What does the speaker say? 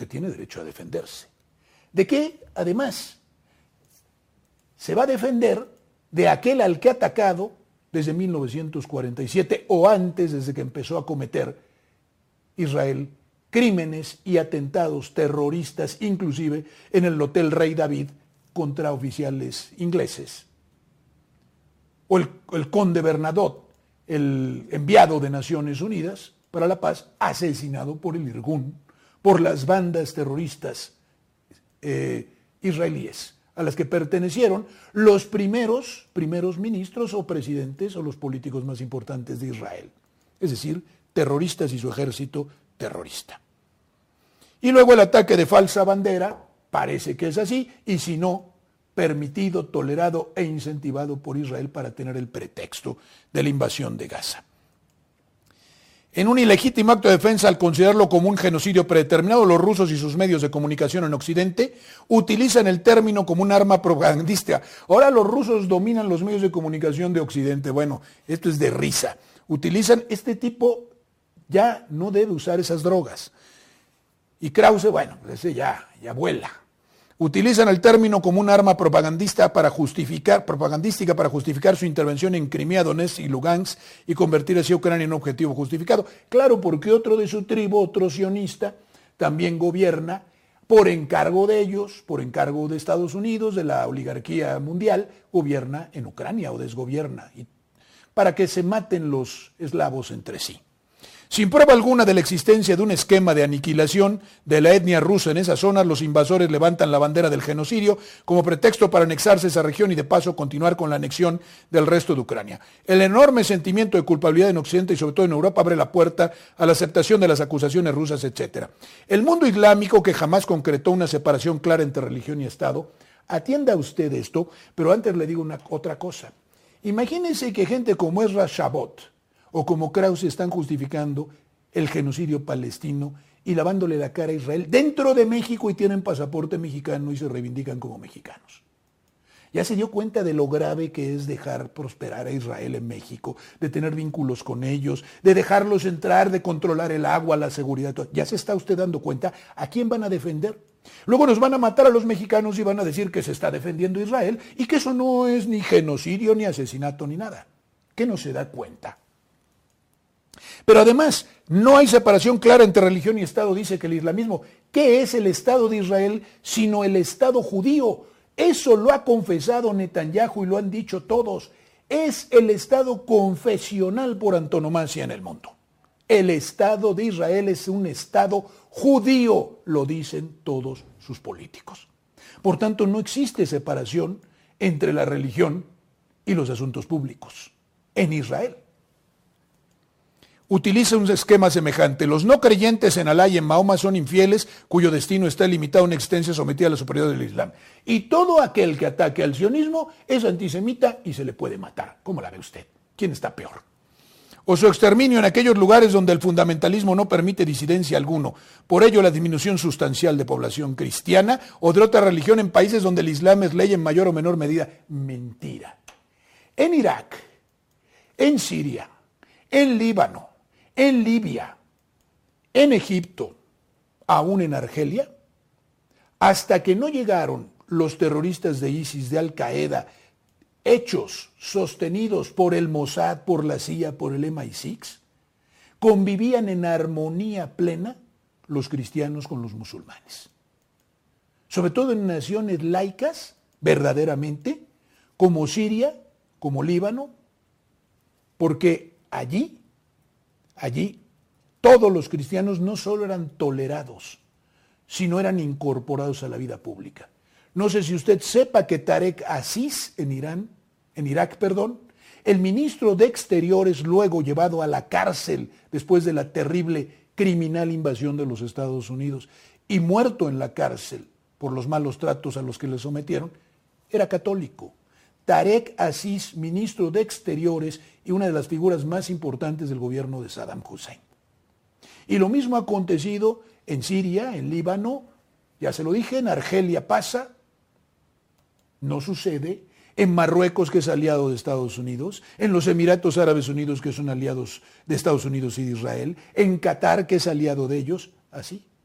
porque tiene derecho a defenderse. ¿De qué? Además, se va a defender de aquel al que ha atacado desde 1947 o antes, desde que empezó a cometer Israel crímenes y atentados terroristas, inclusive en el Hotel Rey David contra oficiales ingleses. O el conde Bernadotte, el enviado de Naciones Unidas para la Paz, asesinado por el Irgun, por las bandas terroristas israelíes, a las que pertenecieron los primeros ministros o presidentes o los políticos más importantes de Israel. Es decir, terroristas y su ejército terrorista. Y luego el ataque de falsa bandera, parece que es así, y si no, permitido, tolerado e incentivado por Israel para tener el pretexto de la invasión de Gaza. En un ilegítimo acto de defensa, al considerarlo como un genocidio predeterminado, los rusos y sus medios de comunicación en Occidente utilizan el término como un arma propagandística. Ahora los rusos dominan los medios de comunicación de Occidente. Bueno, esto es de risa. Utilizan este tipo, ya no debe usar esas drogas. Y Krause, bueno, ese ya vuela. Utilizan el término como un arma propagandística para justificar su intervención en Crimea, Donetsk y Lugansk y convertir así a Ucrania en un objetivo justificado. Claro, porque otro de su tribu, otro sionista, también gobierna por encargo de ellos, por encargo de Estados Unidos, de la oligarquía mundial, gobierna en Ucrania o desgobierna, para que se maten los eslavos entre sí. Sin prueba alguna de la existencia de un esquema de aniquilación de la etnia rusa en esa zona, los invasores levantan la bandera del genocidio como pretexto para anexarse a esa región y de paso continuar con la anexión del resto de Ucrania. El enorme sentimiento de culpabilidad en Occidente y sobre todo en Europa abre la puerta a la aceptación de las acusaciones rusas, etc. El mundo islámico, que jamás concretó una separación clara entre religión y Estado, atienda usted esto, pero antes le digo otra cosa. Imagínense que gente como Ezra Shabot o como Krause están justificando el genocidio palestino y lavándole la cara a Israel dentro de México y tienen pasaporte mexicano y se reivindican como mexicanos. Ya se dio cuenta de lo grave que es dejar prosperar a Israel en México, de tener vínculos con ellos, de dejarlos entrar, de controlar el agua, la seguridad. Ya se está usted dando cuenta a quién van a defender. Luego nos van a matar a los mexicanos y van a decir que se está defendiendo Israel y que eso no es ni genocidio, ni asesinato, ni nada. ¿Qué no se da cuenta? Pero además, no hay separación clara entre religión y Estado, dice que el islamismo. ¿Qué es el Estado de Israel sino el Estado judío? Eso lo ha confesado Netanyahu y lo han dicho todos. Es el Estado confesional por antonomasia en el mundo. El Estado de Israel es un Estado judío, lo dicen todos sus políticos. Por tanto, no existe separación entre la religión y los asuntos públicos en Israel. Utiliza un esquema semejante. Los no creyentes en Alá y en Mahoma son infieles, cuyo destino está limitado a una existencia sometida a la superioridad del Islam. Y todo aquel que ataque al sionismo es antisemita y se le puede matar. ¿Cómo la ve usted? ¿Quién está peor? O su exterminio en aquellos lugares donde el fundamentalismo no permite disidencia alguno. Por ello, la disminución sustancial de población cristiana o de otra religión en países donde el Islam es ley en mayor o menor medida. Mentira. En Irak, en Siria, en Líbano, en Libia, en Egipto, aún en Argelia, hasta que no llegaron los terroristas de ISIS, de Al-Qaeda, hechos sostenidos por el Mossad, por la CIA, por el MI6, convivían en armonía plena los cristianos con los musulmanes. Sobre todo en naciones laicas, verdaderamente, como Siria, como Líbano, porque allí todos los cristianos no solo eran tolerados, sino eran incorporados a la vida pública. No sé si usted sepa que Tarek Aziz en Irak, el ministro de Exteriores, luego llevado a la cárcel después de la terrible criminal invasión de los Estados Unidos y muerto en la cárcel por los malos tratos a los que le sometieron, era católico. Tarek Aziz, ministro de Exteriores y una de las figuras más importantes del gobierno de Saddam Hussein. Y lo mismo ha acontecido en Siria, en Líbano, ya se lo dije, en Argelia pasa, no sucede, en Marruecos, que es aliado de Estados Unidos, en los Emiratos Árabes Unidos, que son aliados de Estados Unidos y de Israel, en Qatar, que es aliado de ellos, así.